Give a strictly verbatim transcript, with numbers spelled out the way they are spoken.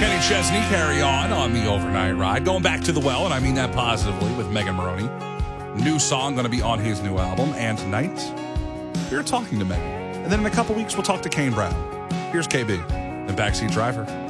Kenny Chesney, Carry On on the Overnight Ride. Going back to the well, and I mean that positively, with Megan Maroney. New song going to be on his new album. And tonight, we're talking to Megan. And then in a couple weeks, we'll talk to Kane Brown. Here's K B, the Backseat Driver.